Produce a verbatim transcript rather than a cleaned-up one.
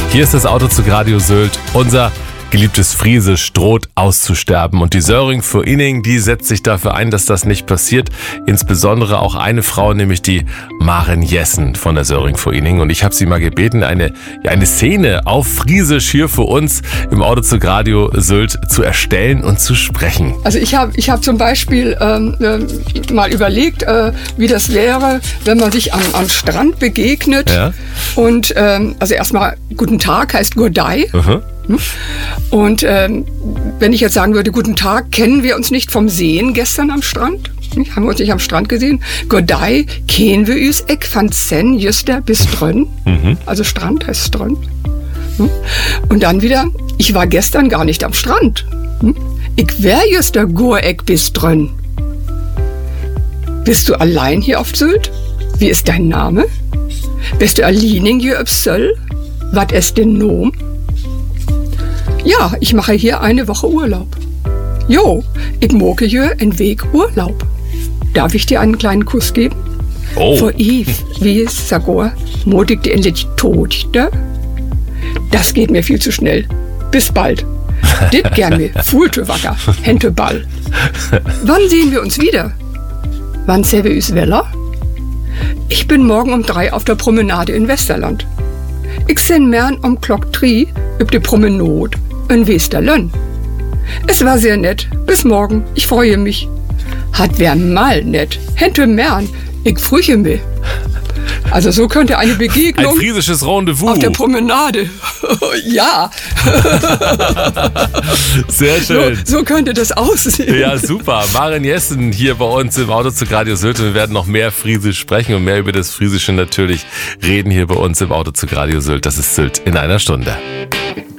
Hier ist das Autozug Radio Sylt. Unser geliebtes Friesisch droht auszusterben. Und die Söring vor Inning, die setzt sich dafür ein, dass das nicht passiert. Insbesondere auch eine Frau, nämlich die Maren Jessen von der Söring vor Inning. Und ich habe sie mal gebeten, eine, ja, eine Szene auf Friesisch hier für uns im Autozug Radio Sylt zu erstellen und zu sprechen. Also ich habe ich hab zum Beispiel ähm, äh, mal überlegt, äh, wie das wäre, wenn man sich am, am Strand begegnet. Ja. Und ähm, also erstmal Guten Tag heißt Gurdai. Mhm. Und ähm, wenn ich jetzt sagen würde, guten Tag, kennen wir uns nicht vom Sehen gestern am Strand? Nicht? Haben wir uns nicht am Strand gesehen? Godai, kennen wir uns ek van sen juster bis drön? Mhm. Also Strand heißt Strön. Und dann wieder, ich war gestern gar nicht am Strand. Ich wär juster goer ek bis drön. Bist du allein hier auf Sylt? Wie ist dein Name? Bist du allein hier auf Sylt? Wat ist denn Nom? Ja, ich mache hier eine Woche Urlaub. Jo, ich moke hier einen Weg Urlaub. Darf ich dir einen kleinen Kuss geben? Oh. Für Eve, wie es Sagor, modig die endlich tot, da? Das geht mir viel zu schnell. Bis bald. Dit gern mir, Fuhlte wacker, Hente Ball. Wann sehen wir uns wieder? Wann sehen wir uns Weller? Ich bin morgen um drei auf der Promenade in Westerland. Ich sehn mern um Klock drei üb die Promenade in Westerlönn. Es war sehr nett. Bis morgen. Ich freue mich. Hat wer mal nett. Hente mern. Ich früche mich. Also so könnte eine Begegnung Ein friesisches Rendezvous auf der Promenade. Ja. Sehr schön. So, so könnte das aussehen. Ja, super. Maren Jessen hier bei uns im Autozug Radio Sylt. Und wir werden noch mehr Friesisch sprechen und mehr über das Friesische natürlich reden hier bei uns im Autozug Radio Sylt. Das ist Sylt in einer Stunde.